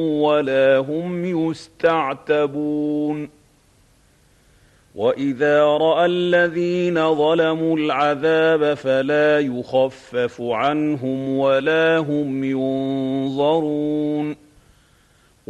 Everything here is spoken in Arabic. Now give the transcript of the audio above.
ولا هم يستعتبون وإذا رأى الذين ظلموا العذاب فلا يخفف عنهم ولا هم ينظرون